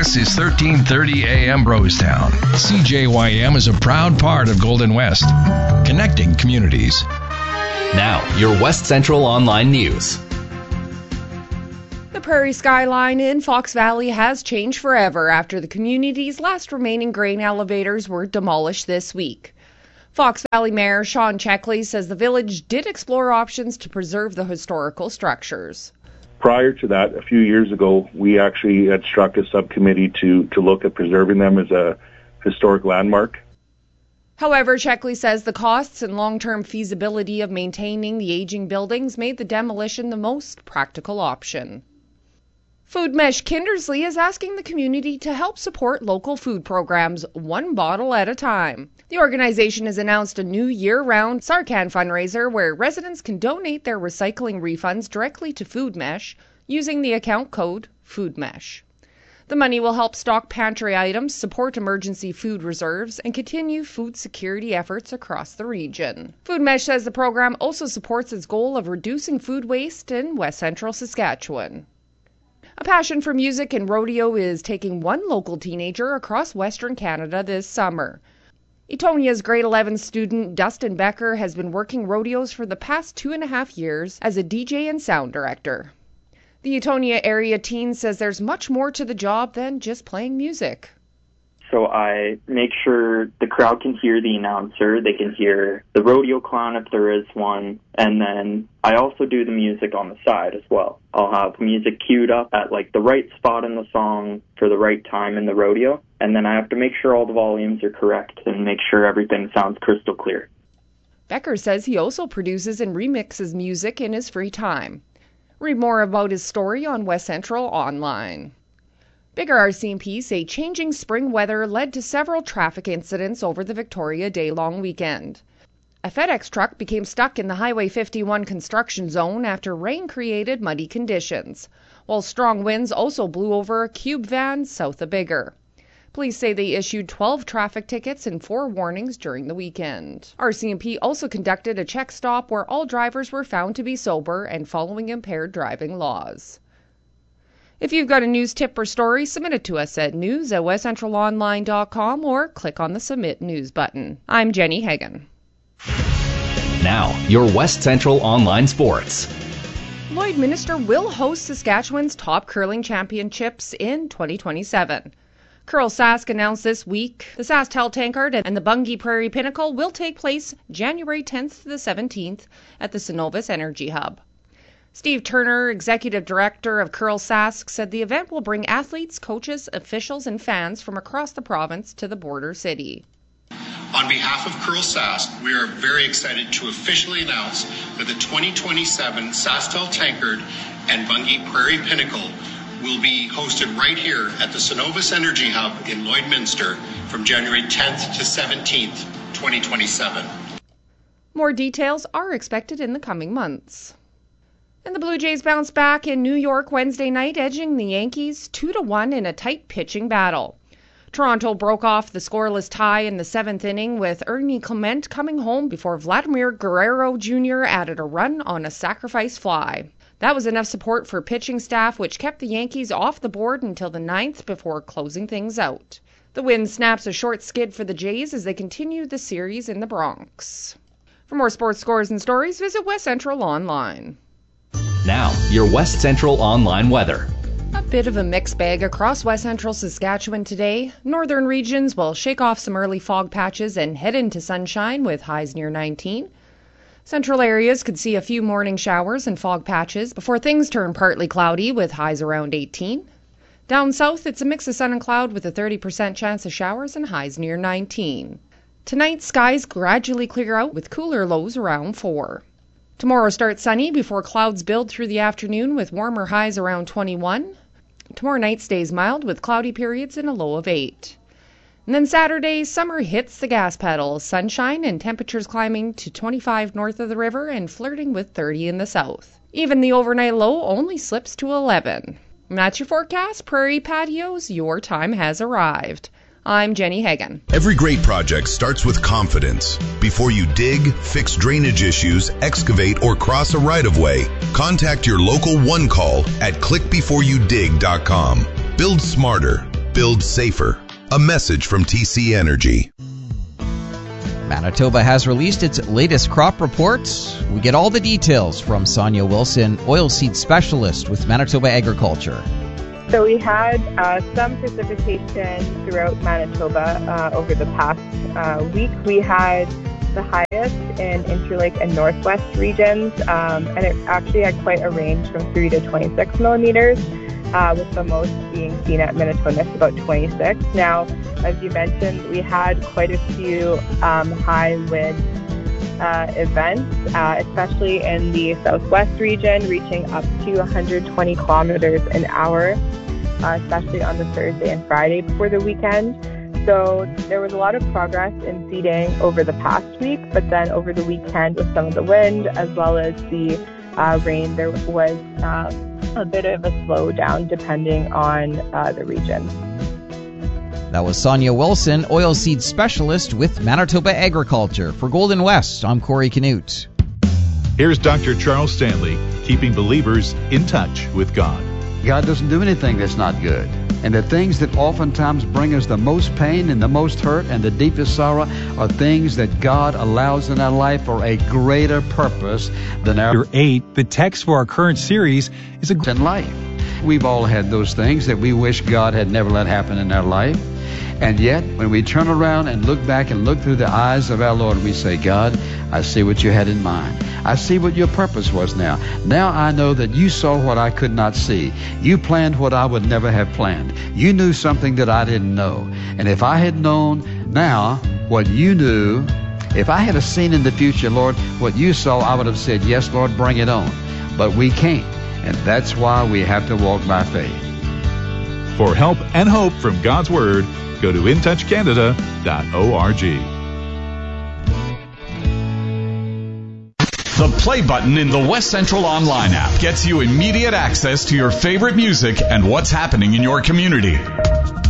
This is 1330 AM Brostown. CJYM is a proud part of Golden West, connecting communities. Now, your West Central Online News. The Prairie Skyline in Fox Valley has changed forever after the community's last remaining grain elevators were demolished this week. Fox Valley Mayor Sean Checkley says the village did explore options to preserve the historical structures. Prior to that, a few years ago, we actually had struck a subcommittee to look at preserving them as a historic landmark. However, Checkley says the costs and long-term feasibility of maintaining the aging buildings made the demolition the most practical option. Food Mesh Kindersley is asking the community to help support local food programs one bottle at a time. The organization has announced a new year-round Sarcan fundraiser where residents can donate their recycling refunds directly to Food Mesh using the account code FoodMesh. The money will help stock pantry items, support emergency food reserves, and continue food security efforts across the region. Food Mesh says the program also supports its goal of reducing food waste in West Central Saskatchewan. A passion for music and rodeo is taking one local teenager across Western Canada this summer. Etonia's grade 11 student Dustin Becker has been working rodeos for the past 2.5 years as a DJ and sound director. The Etonia area teen says there's much more to the job than just playing music. So I make sure the crowd can hear the announcer, they can hear the rodeo clown if there is one, and then I also do the music on the side as well. I'll have music queued up at the right spot in the song for the right time in the rodeo, and then I have to make sure all the volumes are correct and make sure everything sounds crystal clear. Becker says he also produces and remixes music in his free time. Read more about his story on West Central Online. Bigger RCMP say changing spring weather led to several traffic incidents over the Victoria Day-long weekend. A FedEx truck became stuck in the Highway 51 construction zone after rain created muddy conditions, while strong winds also blew over a cube van south of Bigger. Police say they issued 12 traffic tickets and 4 warnings during the weekend. RCMP also conducted a check stop where all drivers were found to be sober and following impaired driving laws. If you've got a news tip or story, submit it to us at news@westcentralonline.com or click on the Submit News button. I'm Jenny Hagan. Now, your West Central Online Sports. Lloydminster will host Saskatchewan's top curling championships in 2027. Curl Sask announced this week the SaskTel Tankard and the Bungie Prairie Pinnacle will take place January 10th to the 17th at the Cenovus Energy Hub. Steve Turner, Executive Director of Curl Sask, said the event will bring athletes, coaches, officials, and fans from across the province to the border city. On behalf of Curl Sask, we are very excited to officially announce that the 2027 SaskTel Tankard and Bungie Prairie Pinnacle will be hosted right here at the Cenovus Energy Hub in Lloydminster from January 10th to 17th, 2027. More details are expected in the coming months. And the Blue Jays bounced back in New York Wednesday night, edging the Yankees 2-1 in a tight pitching battle. Toronto broke off the scoreless tie in the 7th inning with Ernie Clement coming home before Vladimir Guerrero Jr. added a run on a sacrifice fly. That was enough support for pitching staff, which kept the Yankees off the board until the 9th before closing things out. The win snaps a short skid for the Jays as they continue the series in the Bronx. For more sports scores and stories, visit West Central Online. Now, your West Central Online weather. A bit of a mixed bag across West Central Saskatchewan today. Northern regions will shake off some early fog patches and head into sunshine with highs near 19. Central areas could see a few morning showers and fog patches before things turn partly cloudy with highs around 18. Down south, it's a mix of sun and cloud with a 30% chance of showers and highs near 19. Tonight, skies gradually clear out with cooler lows around 4. Tomorrow starts sunny before clouds build through the afternoon with warmer highs around 21. Tomorrow night stays mild with cloudy periods and a low of 8. And then Saturday, summer hits the gas pedal. Sunshine and temperatures climbing to 25 north of the river and flirting with 30 in the south. Even the overnight low only slips to 11. And that's your forecast. Prairie Patios, your time has arrived. I'm Jenny Hagan. Every great project starts with confidence. Before you dig, fix drainage issues, excavate, or cross a right-of-way, contact your local One Call at clickbeforeyoudig.com. Build smarter. build safer. A message from TC Energy. Manitoba has released its latest crop reports. We get all the details from Sonia Wilson, oilseed specialist with Manitoba Agriculture. So we had some precipitation throughout Manitoba over the past week. We had the highest in Interlake and Northwest regions, and it actually had quite a range from 3 to 26 millimeters, with the most being seen at Minnetonka, about 26. Now, as you mentioned, we had quite a few high wind events, especially in the southwest region, reaching up to 120 kilometers an hour, especially on the Thursday and Friday before the weekend. So there was a lot of progress in seeding over the past week, but then over the weekend with some of the wind as well as the rain, there was a bit of a slowdown depending on the region. That was Sonia Wilson, oilseed specialist with Manitoba Agriculture. For Golden West, I'm Corey Canute. Here's Dr. Charles Stanley, keeping believers in touch with God. God doesn't do anything that's not good. And the things that oftentimes bring us the most pain and the most hurt and the deepest sorrow are things that God allows in our life for a greater purpose than our 8. The text for our current series is in life. We've all had those things that we wish God had never let happen in our life. And yet, when we turn around and look back and look through the eyes of our Lord, we say, God, I see what you had in mind. I see what your purpose was now. Now I know that you saw what I could not see. You planned what I would never have planned. You knew something that I didn't know. And if I had known now what you knew, if I had seen in the future, Lord, what you saw, I would have said, yes, Lord, bring it on. But we can't. And that's why we have to walk by faith. For help and hope from God's Word, go to intouchcanada.org. The play button in the West Central Online app gets you immediate access to your favorite music and what's happening in your community.